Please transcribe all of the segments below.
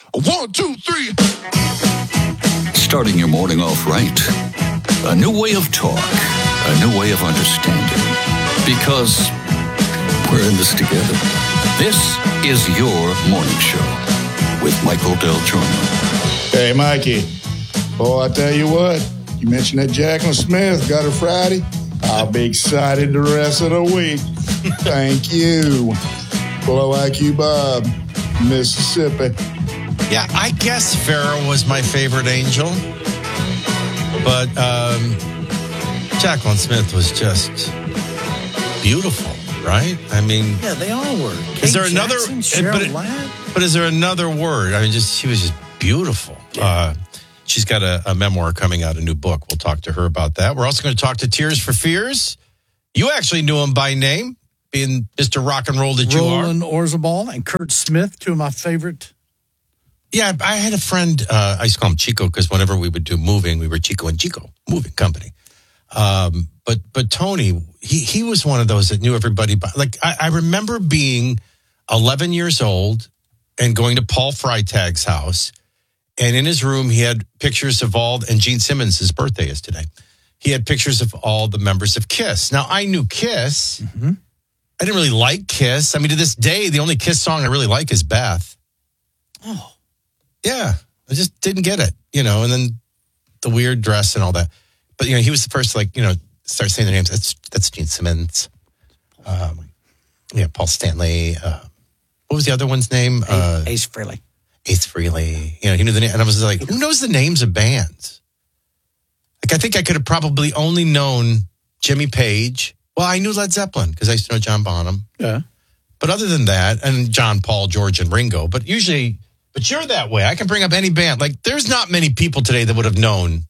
1, 2, 3. Starting your morning off right. A new way of talk. A new way of understanding. Because we're in this together. This is your morning show with Michael Del Giorno. Hey, Mikey. Oh, I tell you what. You mentioned that Jacqueline Smith got her Friday. I'll be excited the rest of the week. Thank you. Below IQ Bob, Mississippi. Yeah, I guess Farrah was my favorite angel. But Jacqueline Smith was just beautiful, right? I mean... Yeah, they all were. Is there another... But is there another word? I mean, she was just beautiful. Yeah. She's got a memoir coming out, a new book. We'll talk to her about that. We're also going to talk to Tears for Fears. You actually knew him by name, being Mr. Rock and Roll that you are. Roland Orzabal and Kurt Smith, two of my favorite. Yeah, I had a friend, I used to call him Chico, because whenever we would do moving, we were Chico and Chico, moving company. But Tony, he was one of those that knew everybody. Like, I remember being 11 years old and going to Paul Freitag's house. And in his room, he had pictures of and Gene Simmons, his birthday is today. He had pictures of all the members of KISS. Now, I knew KISS. Mm-hmm. I didn't really like KISS. I mean, to this day, the only KISS song I really like is Beth. Oh. Yeah, I just didn't get it, and then the weird dress and all that. But, he was the first to, start saying their names. That's Gene Simmons. Paul Stanley. What was the other one's name? Ace Frehley. Ace Frehley. He knew the name. And I was like, who knows the names of bands? Like, I think I could have probably only known Jimmy Page. Well, I knew Led Zeppelin because I used to know John Bonham. Yeah. But other than that, and John, Paul, George, and Ringo. But you're that way. I can bring up any band. Like, there's not many people today that would have known.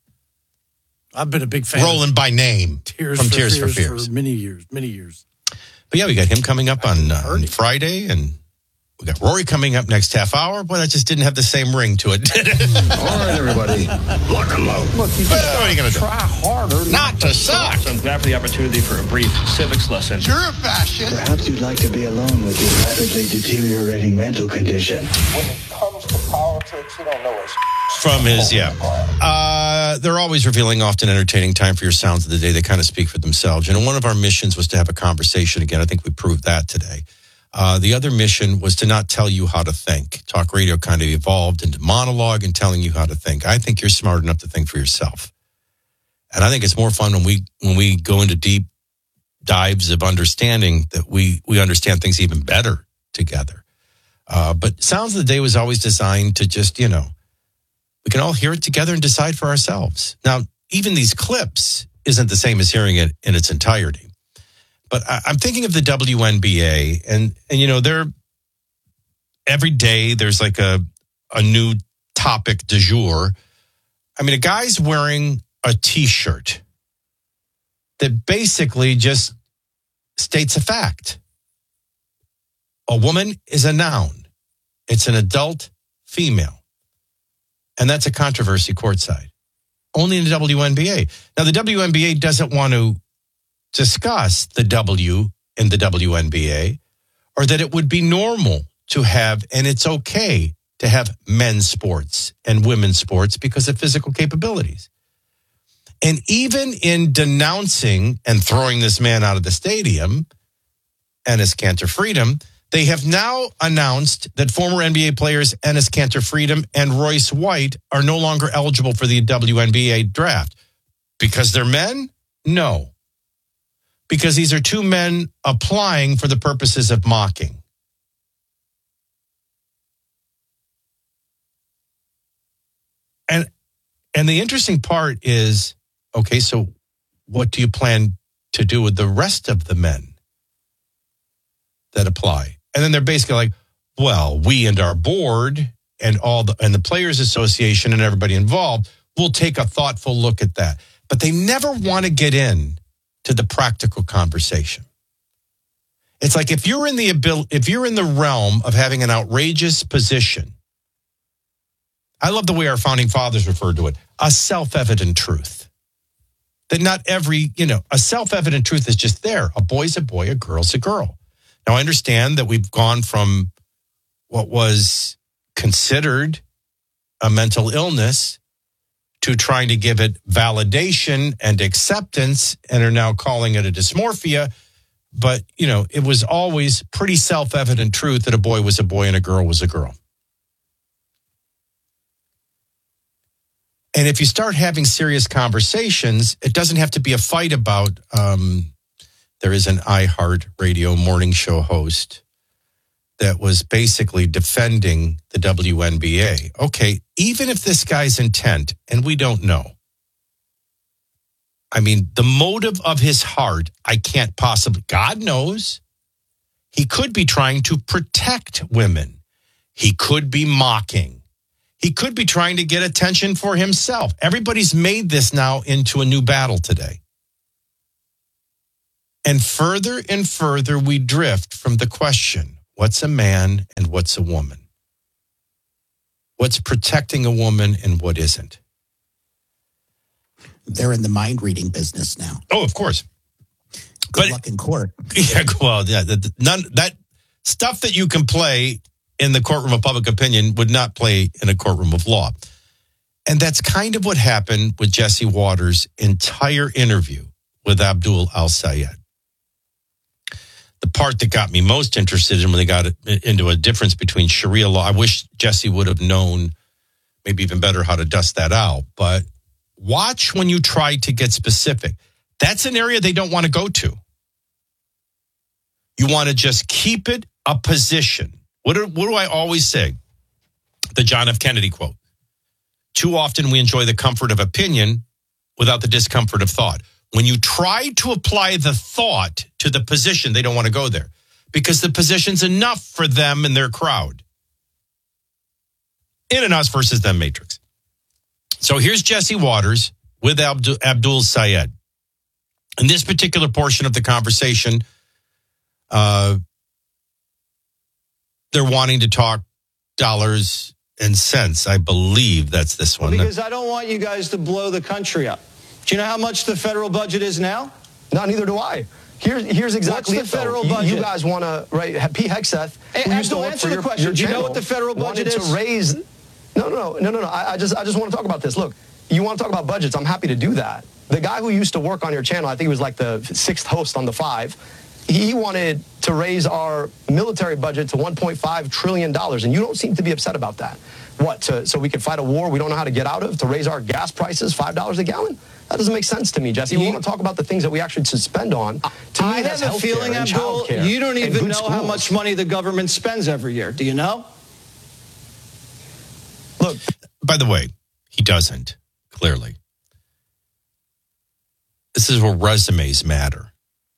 I've been a big fan. Roland by name. Tears for Fears. For many years. But yeah, we got him coming up on Friday, and we got Rory coming up next half hour. Boy, that just didn't have the same ring to it, did it? All right, everybody. Lock and load. Look, what are you going to do? Try harder. Not to suck. So I'm glad for the opportunity for a brief civics lesson. You're a fascist. Perhaps you'd like to be alone with your rapidly deteriorating mental condition. When it comes to politics, you don't know us. From his, they're always revealing often entertaining time for your sounds of the day. They kind of speak for themselves. One of our missions was to have a conversation again. I think we proved that today. The other mission was to not tell you how to think. Talk radio kind of evolved into monologue and telling you how to think. I think you're smart enough to think for yourself. And I think it's more fun when we go into deep dives of understanding that we understand things even better together. But Sounds of the Day was always designed to just, we can all hear it together and decide for ourselves. Now, even these clips isn't the same as hearing it in its entirety. But I'm thinking of the WNBA, and they're every day there's like a new topic du jour. I mean, a guy's wearing a T-shirt that basically just states a fact. A woman is a noun. It's an adult female. And that's a controversy courtside. Only in the WNBA. Now, the WNBA doesn't want to discuss the W in the WNBA, or that it would be normal to have, and it's okay to have men's sports and women's sports because of physical capabilities. And even in denouncing and throwing this man out of the stadium, Enes Kanter Freedom, they have now announced that former NBA players Enes Kanter Freedom and Royce White are no longer eligible for the WNBA draft. Because they're men? No. Because these are two men applying for the purposes of mocking. And the interesting part is, okay, so what do you plan to do with the rest of the men that apply? And then they're basically like, well, we and our board and the Players Association and everybody involved will take a thoughtful look at that. But they never want to get in to the practical conversation. It's like if you're in the realm of having an outrageous position, I love the way our founding fathers referred to it, a self-evident truth. That not every, a self-evident truth is just there. A boy's a boy, a girl's a girl. Now, I understand that we've gone from what was considered a mental illness to trying to give it validation and acceptance and are now calling it a dysmorphia. But, you know, it was always pretty self-evident truth that a boy was a boy and a girl was a girl. And if you start having serious conversations, it doesn't have to be a fight about, there is an iHeart Radio morning show host that was basically defending the WNBA. Okay, even if this guy's intent, and we don't know, I mean, the motive of his heart, I can't possibly, God knows. He could be trying to protect women. He could be mocking. He could be trying to get attention for himself. Everybody's made this now into a new battle today. And further we drift from the question, what's a man and what's a woman? What's protecting a woman and what isn't? They're in the mind reading business now. Oh, of course. Good luck in court. Yeah, well, yeah, that stuff that you can play in the courtroom of public opinion would not play in a courtroom of law. And that's kind of what happened with Jesse Waters' entire interview with Abdul Al-Sayed. The part that got me most interested in when they got into a difference between Sharia law, I wish Jesse would have known maybe even better how to dust that out. But watch when you try to get specific. That's an area they don't want to go to. You want to just keep it a position. What do I always say? The John F. Kennedy quote. Too often we enjoy the comfort of opinion without the discomfort of thought. When you try to apply the thought to the position, they don't want to go there because the position's enough for them and their crowd. In an us versus them matrix. So here's Jesse Waters with Abdul Sayed. In this particular portion of the conversation, they're wanting to talk dollars and cents. I believe that's this one. Because I don't want you guys to blow the country up. Do you know how much the federal budget is now? No, neither do I. Here's exactly What's the federal budget? You guys want to, right, Pete Hegseth, who used to work for your question. Do you channel, know what the federal budget is? To raise... No. I just want to talk about this. Look, you want to talk about budgets, I'm happy to do that. The guy who used to work on your channel, I think he was like the 6th host on the 5, he wanted to raise our military budget to $1.5 trillion, and you don't seem to be upset about that. What, so we could fight a war we don't know how to get out of, to raise our gas prices $5 a gallon? That doesn't make sense to me, Jesse. We want to talk about the things that we actually should spend on. To me, I have a feeling, Abdul, you don't even know how much money the government spends every year. Do you know? Look. By the way, he doesn't, clearly. This is where resumes matter.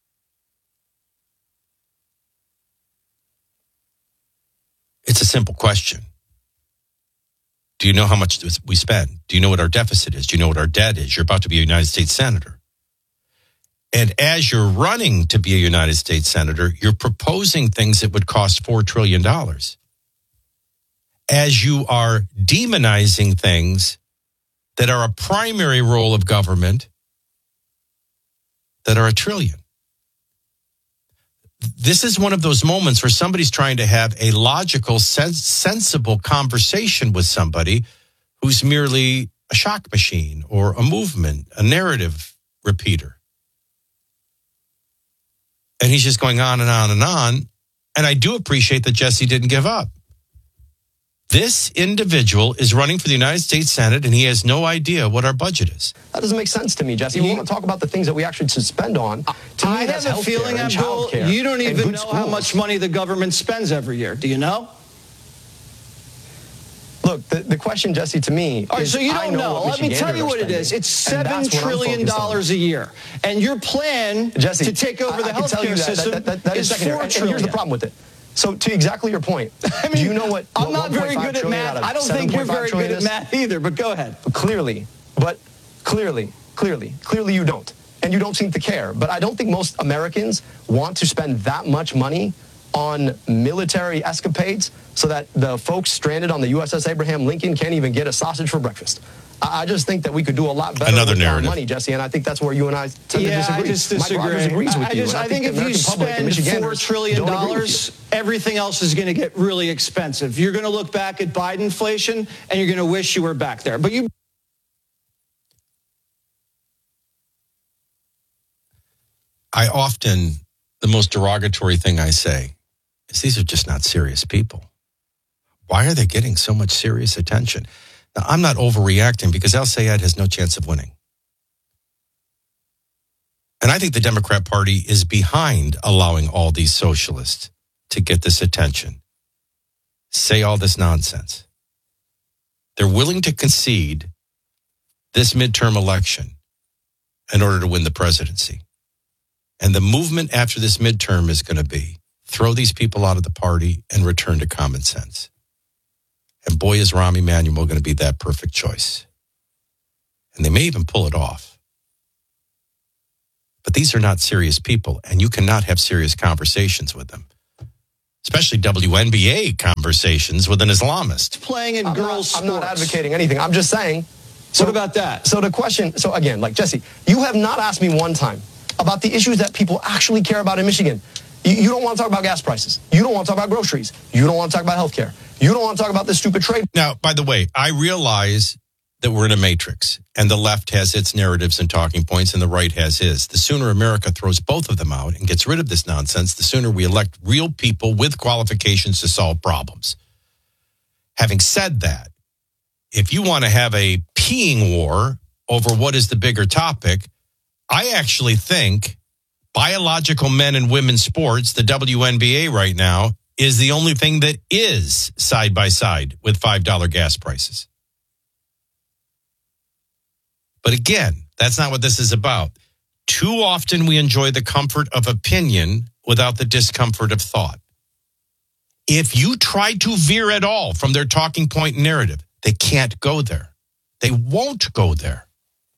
It's a simple question. Do you know how much we spend? Do you know what our deficit is? Do you know what our debt is? You're about to be a United States Senator. And as you're running to be a United States Senator, you're proposing things that would cost $4 trillion. As you are demonizing things that are a primary role of government that are $1 trillion. This is one of those moments where somebody's trying to have a logical, sensible conversation with somebody who's merely a shock machine or a movement, a narrative repeater. And he's just going on and on and on. And I do appreciate that Jesse didn't give up. This individual is running for the United States Senate, and he has no idea what our budget is. That doesn't make sense to me, Jesse. We want to talk about the things that we actually should spend on. To I me, that's have a feeling, Abdul, you don't even know how much money the government spends every year. Do you know? Look, the question, Jesse, to me All right, is, so you don't know. Let me tell you what it is. It's $7 trillion a year. And your plan Jesse, to take over the healthcare system is $4 trillion. And here's the problem with it. So to exactly your point, I mean, do you know what I'm not very good at math. I don't think you're very good at math either, but go ahead. Clearly you don't. And you don't seem to care. But I don't think most Americans want to spend that much money on military escapades so that the folks stranded on the USS Abraham Lincoln can't even get a sausage for breakfast. I just think that we could do a lot better Another with our narrative. money, Jesse, and I think that's where you and I tend to disagree. I just disagree. Mike Rogers agrees with you. I think if you spend $4 trillion, everything else is going to get really expensive. You're going to look back at Biden inflation, and you're going to wish you were back there. But you... I often, the most derogatory thing I say is these are just not serious people. Why are they getting so much serious attention? Now, I'm not overreacting because El-Sayed has no chance of winning. And I think the Democrat Party is behind allowing all these socialists to get this attention, say all this nonsense. They're willing to concede this midterm election in order to win the presidency. And the movement after this midterm is going to be throw these people out of the party and return to common sense. And boy, is Rahm Emanuel going to be that perfect choice. And they may even pull it off. But these are not serious people, and you cannot have serious conversations with them, especially WNBA conversations with an Islamist. Playing in girls' sports. I'm not advocating anything. I'm just saying. So what about that? So the question, so again, like Jesse, you have not asked me one time about the issues that people actually care about in Michigan. You don't want to talk about gas prices. You don't want to talk about groceries. You don't want to talk about health care. You don't want to talk about this stupid trade. Now, by the way, I realize that we're in a matrix and the left has its narratives and talking points and the right has his. The sooner America throws both of them out and gets rid of this nonsense, the sooner we elect real people with qualifications to solve problems. Having said that, if you want to have a peeing war over what is the bigger topic, I actually think biological men and women's sports, the WNBA right now, is the only thing that is side by side with $5 gas prices. But again, that's not what this is about. Too often we enjoy the comfort of opinion without the discomfort of thought. If you try to veer at all from their talking point narrative, they can't go there. They won't go there.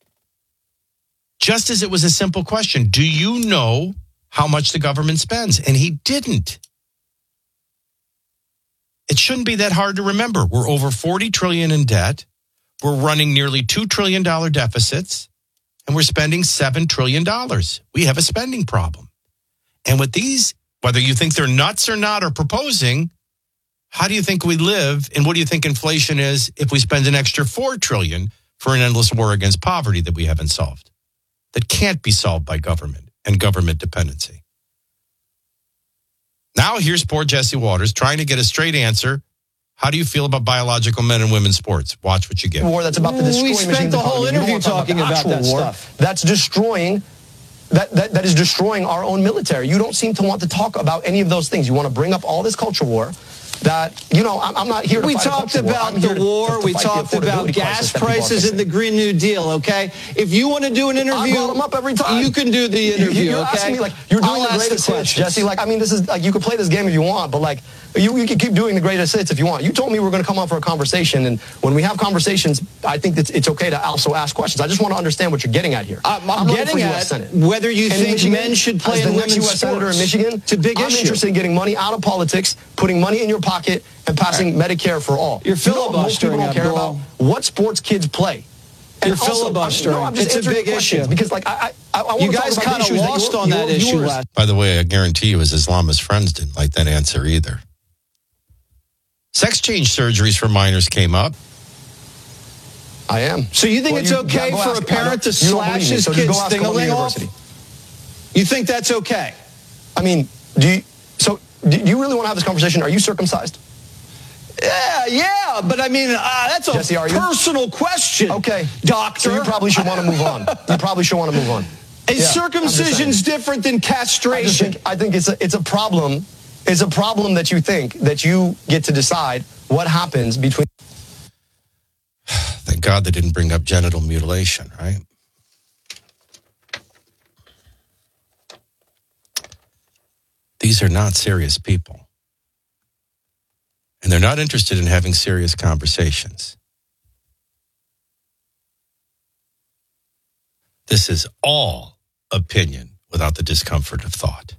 Just as it was a simple question, do you know how much the government spends? And he didn't. It shouldn't be that hard to remember. We're over $40 trillion in debt. We're running nearly $2 trillion deficits, and we're spending $7 trillion. We have a spending problem. And with these, whether you think they're nuts or not or proposing, how do you think we live and what do you think inflation is if we spend an extra $4 trillion for an endless war against poverty that we haven't solved, that can't be solved by government and government dependency? Now here's poor Jesse Waters trying to get a straight answer. How do you feel about biological men and women's sports? Watch what you get. War that's about to destroy We spent the whole interview talking about that stuff. That's destroying, that is destroying our own military. You don't seem to want to talk about any of those things. You want to bring up all this culture war that, you know, I'm not here to We fight a talked culture war. about I'm here the war. to We fight the talked about affordability gas crisis that people are prices and the Green New Deal, okay? If you want to do an interview, I brought them up every time. You can do the interview, You're okay? asking me, like, you're doing the greatest hits, Jesse. Like, I mean, this is, like, you could play this game if you want, but, like, you can keep doing the greatest hits if you want. You told me we're going to come on for a conversation, and when we have conversations, I think it's okay to also ask questions. I just want to understand what you're getting at here. I'm getting at whether you think Michigan, men should play as in the next women's U.S. senator in sports. Michigan. It's a big I'm issue. interested in getting money out of politics, putting money in your pocket, and passing Medicare for all. You're You know what most people filibustering, don't care Abdul. about what sports kids play. You're And also, filibustering. I'm just It's a answering big questions issue. because, like, I want You to talk guys about kind of issues that lost your- on that your issue viewers- last. By the way, I guarantee you his Islamist friends didn't like that answer either. Sex change surgeries for minors came up. I am. So you think it's okay for a parent to slash his kid's thing-a-ling off? You think that's okay? I mean, do you really want to have this conversation? Are you circumcised? Yeah, but I mean, that's a Jesse, are you? personal question. Okay. Doctor. So you probably should want to move on. You probably should want to move on. Is circumcision's different than castration? I think it's a problem. It's a problem that you think that you get to decide what happens between. Thank God they didn't bring up genital mutilation, right? These are not serious people. And they're not interested in having serious conversations. This is all opinion without the discomfort of thought.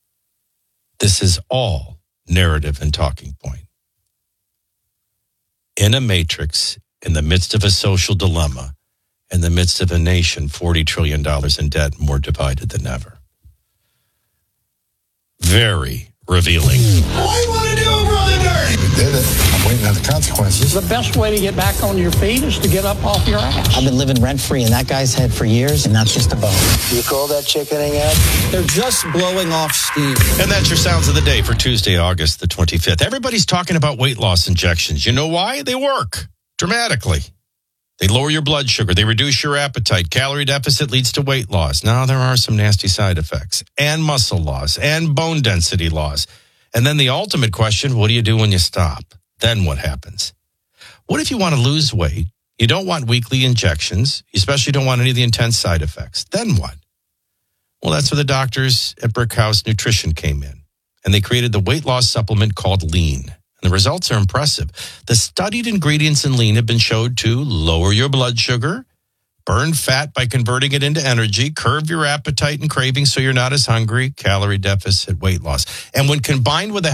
This is all narrative and talking point. in a matrix, in the midst of a social dilemma, in the midst of a nation $40 trillion in debt, more divided than ever. Very revealing. What you want to do, Brother Dirty? We did it. I'm waiting on the consequences. The best way to get back on your feet is to get up off your ass. I've been living rent-free in that guy's head for years, and that's just a bone. You call that chickening out? They're just blowing off steam. And that's your sounds of the day for Tuesday, August the 25th. Everybody's talking about weight loss injections. You know why? They work dramatically. They lower your blood sugar. They reduce your appetite. Calorie deficit leads to weight loss. Now, there are some nasty side effects and muscle loss and bone density loss. And then the ultimate question, what do you do when you stop? Then what happens? What if you want to lose weight? You don't want weekly injections. You especially don't want any of the intense side effects. Then what? Well, that's where the doctors at Brickhouse Nutrition came in. And they created the weight loss supplement called Lean. And the results are impressive. The studied ingredients in Lean have been shown to lower your blood sugar, burn fat by converting it into energy, curb your appetite and cravings so you're not as hungry, calorie deficit, weight loss. And when combined with a